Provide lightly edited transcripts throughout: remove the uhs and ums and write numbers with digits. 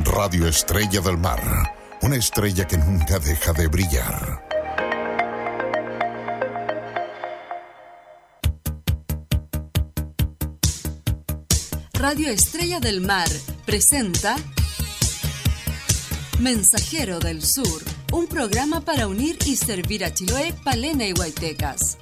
Radio Estrella del Mar, una estrella que nunca deja de brillar. Radio Estrella del Mar presenta Mensajero del Sur, un programa para unir y servir a Chiloé, Palena y Huaytecas.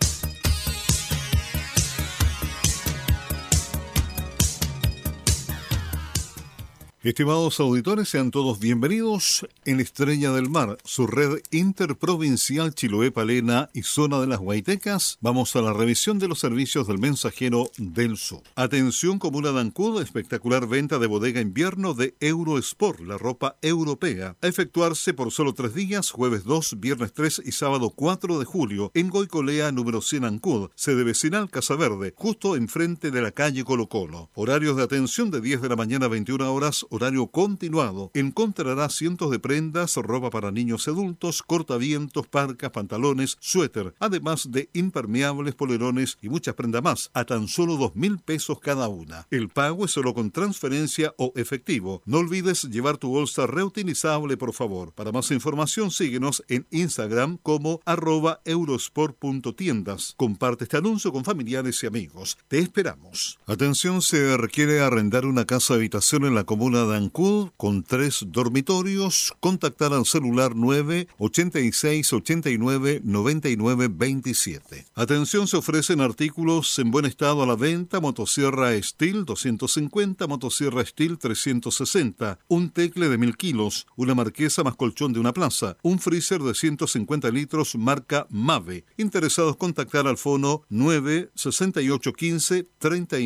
Estimados auditores, sean todos bienvenidos en Estrella del Mar, su red interprovincial Chiloé, Palena y zona de las Huaytecas. Vamos a la revisión de los servicios del Mensajero del Sur. Atención, comuna de Ancud, espectacular venta de bodega invierno de Eurosport, la ropa europea, a efectuarse por solo 3 días, jueves 2, viernes 3 y sábado 4 de julio, en Goicolea número 100 Ancud, sede vecinal Casa Verde, justo enfrente de la calle Colo Colo. Horarios de atención de 10 de la mañana a 21 horas, horario continuado. Encontrará cientos de prendas, ropa para niños y adultos, cortavientos, parcas, pantalones, suéter, además de impermeables, polerones y muchas prendas más, a tan solo 2.000 pesos cada una. El pago es solo con transferencia o efectivo. No olvides llevar tu bolsa reutilizable, por favor. Para más información, síguenos en Instagram como @eurosport.tiendas. Comparte este anuncio con familiares y amigos. Te esperamos. Atención, se requiere arrendar una casa habitación en la comuna de Ancud con 3 dormitorios. Contactar al celular 986 89 99 27. Atención, se ofrecen artículos en buen estado a la venta: motosierra Steel 250, motosierra Steel 360, un tecle de 1000 kilos, una marquesa más colchón de una plaza, un freezer de 150 litros marca Mave. Interesados, contactar al fono 96815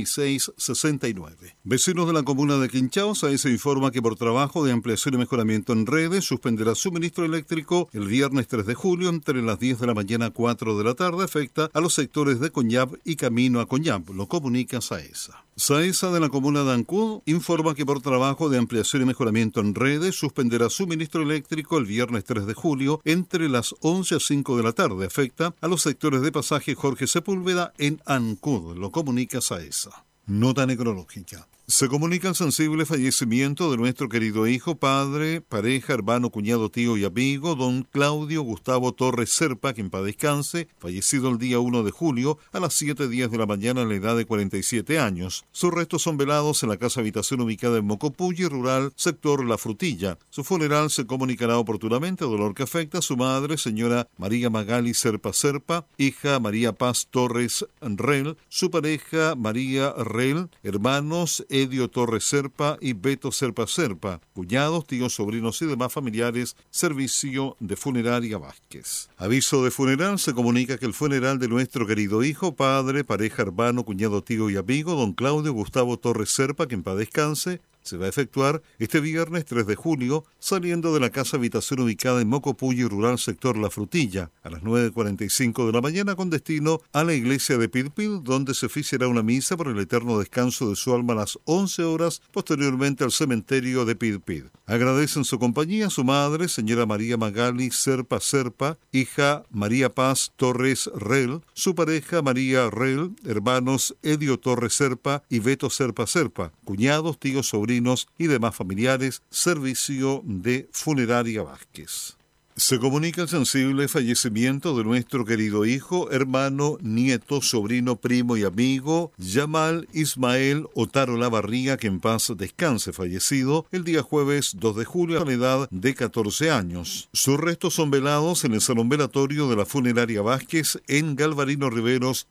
3669. Vecinos de la comuna de Quinchaos, ahí se informa que por trabajo de ampliación y mejoramiento en redes suspenderá suministro eléctrico el viernes 3 de julio entre las 10 de la mañana a 4 de la tarde. Afecta a los sectores de Coñab y camino a Coñab. Lo comunica SAESA. SAESA de la comuna de Ancud informa que por trabajo de ampliación y mejoramiento en redes suspenderá suministro eléctrico el viernes 3 de julio entre las 11 a 5 de la tarde. Afecta a los sectores de pasaje Jorge Sepúlveda en Ancud. Lo comunica SAESA. Nota necrológica. Se comunica el sensible fallecimiento de nuestro querido hijo, padre, pareja, hermano, cuñado, tío y amigo, don Claudio Gustavo Torres Serpa, que en paz descanse, fallecido el día 1 de julio a las 7:10 de la mañana a la edad de 47 años. Sus restos son velados en la casa habitación ubicada en Mocopulli, rural, sector La Frutilla. Su funeral se comunicará oportunamente, dolor que afecta a su madre, señora María Magali Serpa Serpa, hija María Paz Torres Rel, su pareja María Rel, hermanos Edio Torres Serpa y Beto Serpa Serpa, cuñados, tíos, sobrinos y demás familiares. Servicio de Funeraria Vázquez. Aviso de funeral: se comunica que el funeral de nuestro querido hijo, padre, pareja, hermano, cuñado, tío y amigo, don Claudio Gustavo Torres Serpa, que en paz descanse, se va a efectuar este viernes 3 de julio, saliendo de la casa habitación ubicada en Mocopulli, rural, sector La Frutilla, a las 9:45 de la mañana, con destino a la iglesia de Pilpil, donde se oficiará una misa por el eterno descanso de su alma a las 11 horas, posteriormente al cementerio de Pilpil. Agradecen su compañía su madre, señora María Magali Serpa Serpa, hija María Paz Torres Rel, su pareja María Rel, hermanos Edio Torres Serpa y Beto Serpa Serpa, cuñados, tíos, sobrinos y demás familiares. Servicio de Funeraria Vázquez. Se comunica el sensible fallecimiento de nuestro querido hijo, hermano, nieto, sobrino, primo y amigo, Yamal Ismael Otaro Lavarría, que en paz descanse, fallecido el día jueves 2 de julio a la edad de 14 años. Sus restos son velados en el salón velatorio de la Funeraria Vázquez en Galvarino Riveros,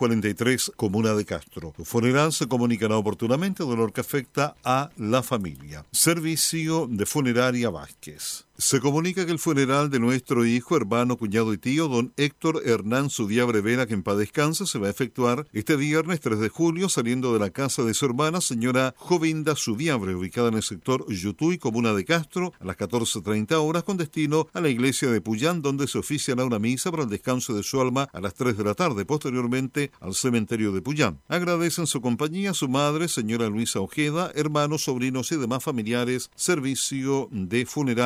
1243, comuna de Castro. Su funeral se comunicará oportunamente, dolor que afecta a la familia. Servicio de Funeraria Vázquez. Se comunica que el funeral de nuestro hijo, hermano, cuñado y tío, don Héctor Hernán Sudiabre Vera, que en paz descanse, se va a efectuar este viernes 3 de julio, saliendo de la casa de su hermana, señora Jovinda Sudiabre, ubicada en el sector Yutuy, comuna de Castro, a las 14:30 horas, con destino a la iglesia de Puyán, donde se oficiará una misa para el descanso de su alma a las 3 de la tarde, posteriormente al cementerio de Puyán. Agradecen su compañía su madre, señora Luisa Ojeda, hermanos, sobrinos y demás familiares. Servicio de Funeraria Vázquez.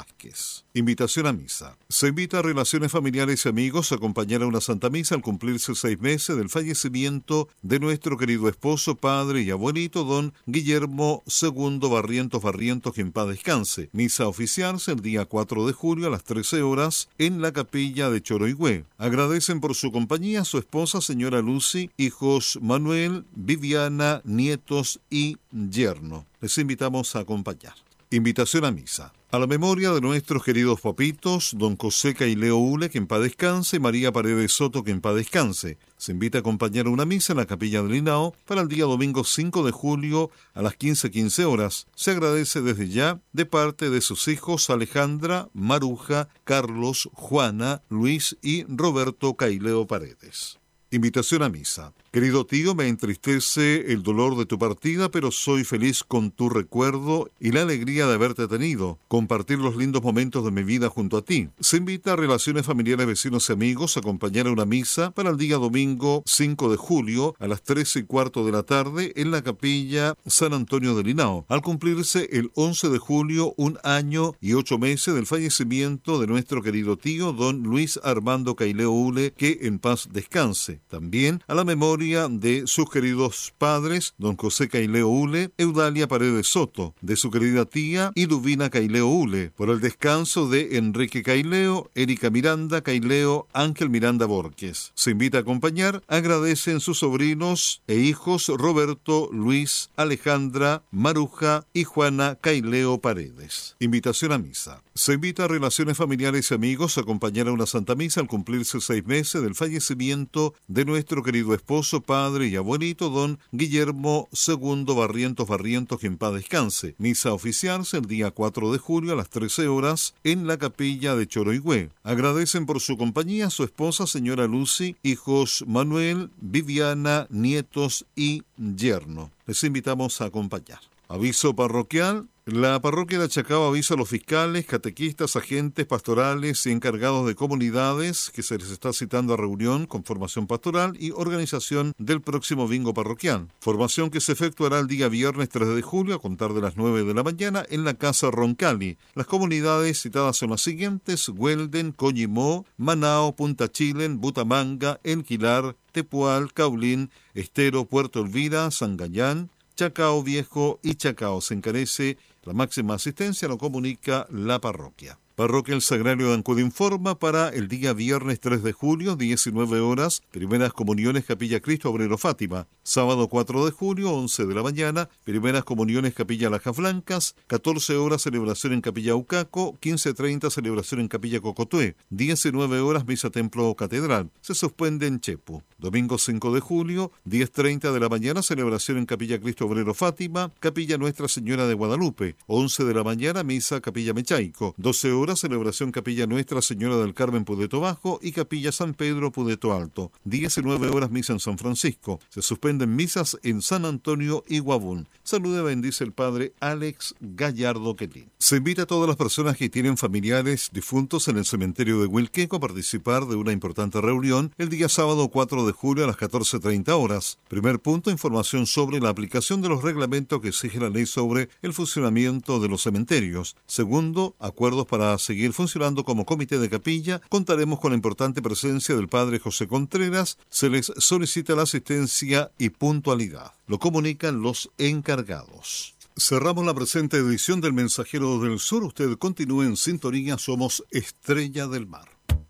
Vázquez. Invitación a misa. Se invita a relaciones familiares y amigos a acompañar a una Santa Misa al cumplirse 6 meses del fallecimiento de nuestro querido esposo, padre y abuelito, don Guillermo II Barrientos, que en paz descanse. Misa oficial el día 4 de julio a las 13 horas en la capilla de Choroigüe. Agradecen por su compañía a su esposa, señora Lucy, hijos Manuel, Viviana, nietos y yerno. Les invitamos a acompañar. Invitación a misa. A la memoria de nuestros queridos papitos, don José Caileo Ule, que en paz descanse, y María Paredes Soto, que en paz descanse. Se invita a acompañar una misa en la capilla del Linao para el día domingo 5 de julio a las 15:15 horas. Se agradece desde ya de parte de sus hijos Alejandra, Maruja, Carlos, Juana, Luis y Roberto Caileo Paredes. Invitación a misa. Querido tío, me entristece el dolor de tu partida, pero soy feliz con tu recuerdo y la alegría de haberte tenido, compartir los lindos momentos de mi vida junto a ti. Se invita a relaciones familiares, vecinos y amigos a acompañar a una misa para el día domingo 5 de julio a las 13:15 de la tarde en la capilla San Antonio de Linao, al cumplirse el 11 de julio 1 año y 8 meses del fallecimiento de nuestro querido tío, don Luis Armando Caileo Ule, que en paz descanse. También a la memoria de sus queridos padres, don José Caileo Ule, Eudalia Paredes Soto, de su querida tía Iluvina Caileo Ule, por el descanso de Enrique Caileo, Erika Miranda Caileo, Ángel Miranda Borges. Se invita a acompañar, agradecen sus sobrinos e hijos Roberto, Luis, Alejandra, Maruja y Juana Caileo Paredes. Invitación a misa. Se invita a relaciones familiares y amigos a acompañar a una Santa Misa al cumplirse 6 meses del fallecimiento de nuestro querido esposo, padre y abuelito, don Guillermo II Barrientos, que en paz descanse. Misa oficial el día 4 de julio a las 13 horas en la capilla de Choroigüe. Agradecen por su compañía a su esposa, señora Lucy, hijos Manuel, Viviana, nietos y yerno. Les invitamos a acompañar. Aviso parroquial. La parroquia de Achacao avisa a los fiscales, catequistas, agentes pastorales y encargados de comunidades que se les está citando a reunión con formación pastoral y organización del próximo bingo parroquial. Formación que se efectuará el día viernes 3 de julio a contar de las 9 de la mañana en la Casa Roncalli. Las comunidades citadas son las siguientes: Huelden, Coñimó, Manao, Punta Chilen, Butamanga, El Quilar, Tepual, Caulín, Estero, Puerto Elvira, Sangayán, Chacao Viejo y Chacao. Se encarece la máxima asistencia, lo comunica la parroquia. Parroquia El Sagrario de Ancud informa para el día viernes 3 de julio, 19 horas, primeras comuniones Capilla Cristo Obrero Fátima. Sábado 4 de julio, 11 de la mañana, primeras comuniones Capilla Lajas Blancas. 14 horas, celebración en Capilla Ucaco. 15:30, celebración en Capilla Cocotué. 19 horas, misa Templo Catedral. Se suspende en Chepu. Domingo 5 de julio, 10:30 de la mañana, celebración en Capilla Cristo Obrero Fátima. Capilla Nuestra Señora de Guadalupe. 11 de la mañana, misa Capilla Mechaico. 12 horas, celebración Capilla Nuestra Señora del Carmen Pudeto Bajo y Capilla San Pedro Pudeto Alto. 19 horas, misa en San Francisco. Se suspenden misas en San Antonio y Guabún. Saluda y bendice el padre Alex Gallardo Quelín. Se invita a todas las personas que tienen familiares difuntos en el cementerio de Huilqueco a participar de una importante reunión el día sábado 4 de julio a las 14:30 horas. Primer punto, información sobre la aplicación de los reglamentos que exige la ley sobre el funcionamiento de los cementerios. Segundo, acuerdos para seguir funcionando como comité de capilla. Contaremos con la importante presencia del padre José Contreras. Se les solicita la asistencia y puntualidad. Lo comunican los encargados. Cerramos la presente edición del Mensajero del Sur. Usted continúe en sintonía. Somos Estrella del Mar.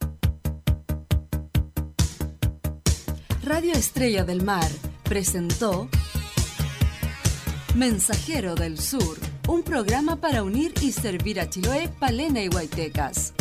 Radio Estrella del Mar presentó Mensajero del Sur, un programa para unir y servir a Chiloé, Palena y Huaytecas.